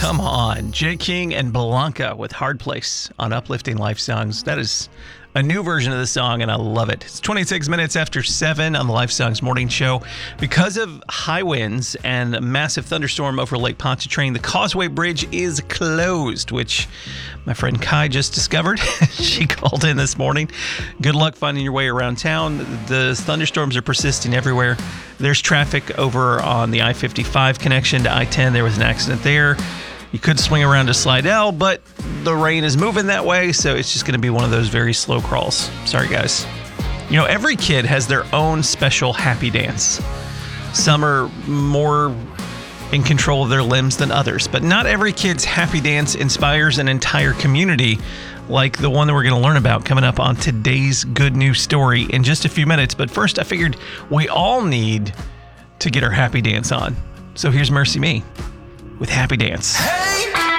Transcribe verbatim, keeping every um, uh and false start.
Come on. Jay King and Blanca with Hard Place on Uplifting Life Songs. That is a new version of the song, and I love it. It's twenty-six minutes after seven on the Life Songs Morning Show. Because of high winds and a massive thunderstorm over Lake Pontchartrain, the Causeway Bridge is closed, which my friend Kai just discovered. She called in this morning. Good luck finding your way around town. The thunderstorms are persisting everywhere. There's traffic over on the I fifty-five connection to I ten. There was an accident there. You could swing around to Slidell, but the rain is moving that way, so it's just going to be one of those very slow crawls. Sorry, guys. You know, every kid has their own special happy dance. Some are more in control of their limbs than others, but not every kid's happy dance inspires an entire community like the one that we're going to learn about coming up on today's good news story in just a few minutes. But first, I figured we all need to get our happy dance on. So here's Mercy Me with Happy Dance. Hey!